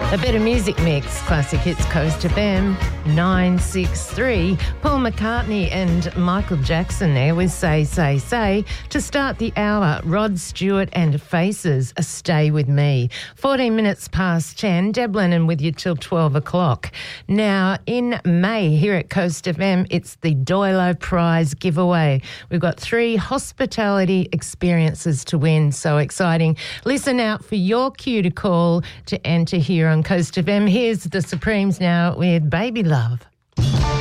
A better music mix, Classic Hits Coast FM 963. Paul McCartney and Michael Jackson there with Say, Say, Say. To start the hour, Rod Stewart and Faces, A Stay With Me. 14 minutes past 10, Deb Lennon with you till 12 o'clock. Now, in May here at Coast FM, it's the Doilo Prize giveaway. We've got 3 hospitality experiences to win. So exciting. Listen out for your cue to call to enter here on Coast FM. Here's the Supremes now with Baby Love.